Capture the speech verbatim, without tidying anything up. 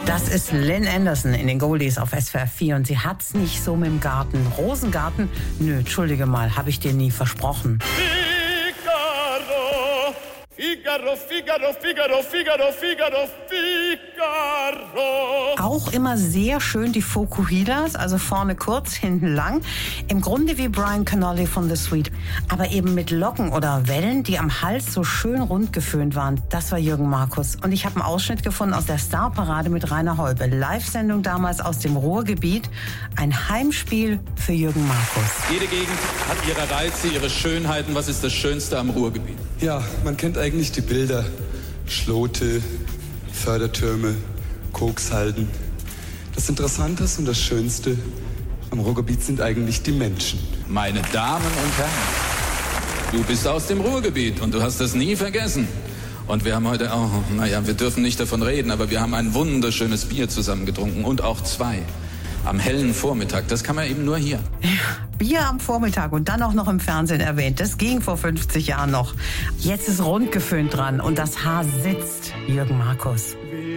Das ist Lynn Anderson in den Goldies auf S W R vier und sie hat's nicht so mit dem Garten. Rosengarten? Nö, entschuldige mal, habe ich dir nie versprochen. Figaro, Figaro, Figaro, Figaro, Figaro, Figaro. Auch immer sehr schön die Fokuhilas, also vorne kurz, hinten lang. Im Grunde wie Brian Connolly von The Sweet. Aber eben mit Locken oder Wellen, die am Hals so schön rund geföhnt waren. Das war Jürgen Markus. Und ich habe einen Ausschnitt gefunden aus der Starparade mit Rainer Holbe. Live-Sendung damals aus dem Ruhrgebiet. Ein Heimspiel für Jürgen Markus. Jede Gegend hat ihre Reize, ihre Schönheiten. Was ist das Schönste am Ruhrgebiet? Ja, man kennt eigentlich die Bilder. Schlote, Fördertürme, Kokshalden. Das Interessanteste und das Schönste am Ruhrgebiet sind eigentlich die Menschen. Meine Damen und Herren, du bist aus dem Ruhrgebiet und du hast das nie vergessen. Und wir haben heute auch, naja, wir dürfen nicht davon reden, aber wir haben ein wunderschönes Bier zusammen getrunken und auch zwei. Am hellen Vormittag, das kann man eben nur hier. Ja, Bier am Vormittag und dann auch noch im Fernsehen erwähnt. Das ging vor fünfzig Jahren noch. Jetzt ist rund geföhnt dran und das Haar sitzt, Jürgen Markus.